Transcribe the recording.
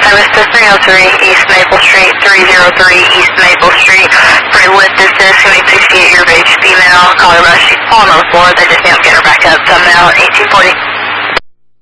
service to 303 East Maple Street, 303 East Maple Street. For lit distance, can we please get your beige female? Call her rush. She's falling on the floor. They just can't get her back up. Somehow, 1840.